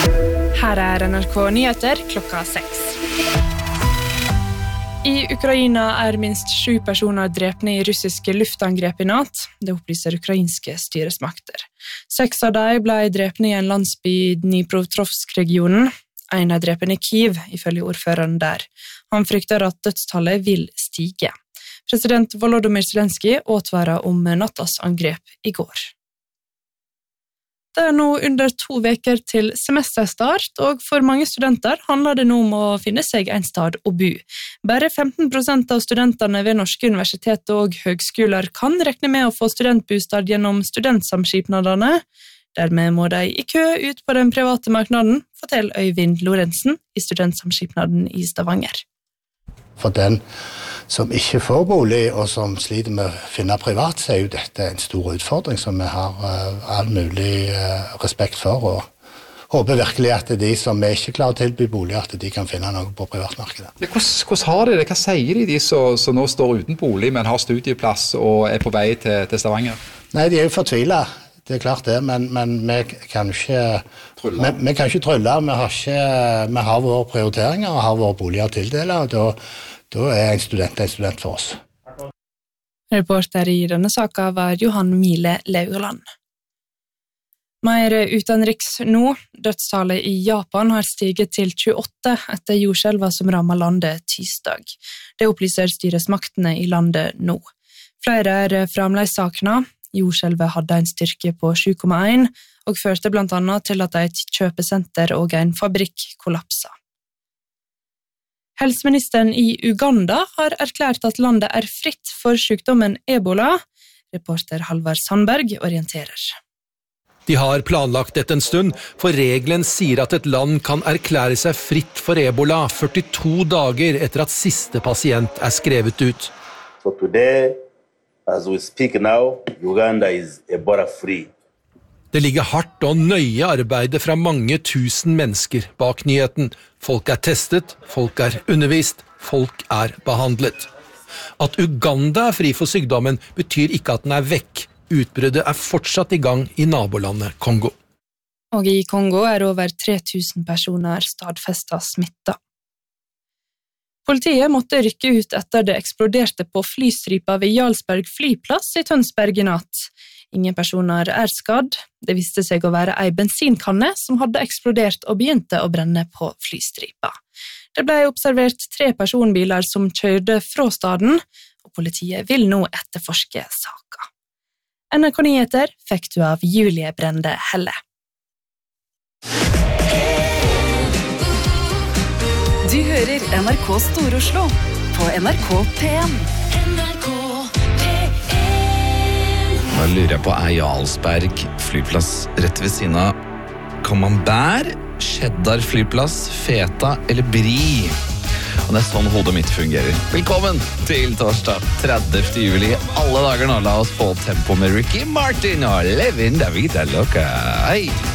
Her NRK Nyheter klokka 6. I Ukraina minst 7 personer drepne i russiske luftangrep i natt. Det opplyser ukrainske styresmakter. 6 av dem ble drepne i en landsby i Dnipropetrovsk-regionen. En drepen i Kyiv, ifølge ordføreren der. Han frykter at dødstallet vil stige. President Volodymyr Zelenskyj advarer om nattas angrep i går. Det nå under 2 veker til semesterstart, og for mange studenter handler det nå om å finne seg en stad å bo. Bare 15% av studentene ved norske universitet og høgskoler kan regne med å få studentbostad gjennom studentsamskipnadene. Dermed må de i kø ut på den private marknaden, forteller Øyvind Lorentzen i studentsamskipnaden i Stavanger. For den som ikke får bolig, og som sliter med å finne privat, så jo dette en stor utfordring som vi har all mulig respekt for, og håper virkelig at de som ikke klarer å tilby bolig, at de kan finne noe på privatmarkedet. Hvordan har de det? Hva sier de som nå står uten bolig, men har studieplass og på vei til Stavanger? Nei, de jo fortvilet. Det klart det, men vi kan ikke trylle. Vi kan ikke trylle. Vi har våre prioriteringer og har våre boliger å tildele, og da en student for oss. Reporter i denne saken var Johan Mile Laureland. Mer utenriks nå. Dødstallet i Japan har stiget til 28 etter jordskjelva som rammet landet tirsdag. Det opplyser styresmaktene i landet nå. Flere fremdeles savnet. Jordskjelvet hadde en styrke på 7,1 og førte blant annet til at et kjøpesenter og en fabrikk kollapsa. Helseministeren i Uganda har erklært at landet fritt for sykdommen Ebola. Reporter Halvard Sandberg orienterer. De har planlagt dette en stund, for regelen sier at et land kan erklære seg fritt for Ebola 42 dager etter at siste pasient skrevet ut. So today, as we speak now, Uganda is Ebola-free. Det ligger hardt og nøye arbeide fra mange tusen mennesker bak nyheten. Folk testet, folk undervist, folk behandlet. At Uganda fri for sykdommen betyr ikke at den vekk. Utbruddet fortsatt i gang i nabolandet Kongo. Og i Kongo over 3000 personer stadfestet smittet. Politiet måtte rykke ut etter det eksploderte på flystripa ved Jarlsberg flyplass i Tønsberg i natt. Ingen personer skadd. Det viste seg å være en bensinkanne som hadde eksplodert og begynte å brenne på flystripa. Det ble observert 3 personbiler som kjørte fra staden, og politiet vil nå etterforske saken. NRK Nyheter fikk du av Julie Brende Helle. Du hører NRK Stor-Oslo på NRK P1. Da lurer jeg på, Jarlsberg flyplass rett ved siden av Camembert, Cheddar flyplass, Feta eller Brie? Og det sånn hodet mitt fungerer. Velkommen til torsdag 30. juli. Alle dager nå, la oss få tempo med Ricky Martin og Levin David Loca. Hei!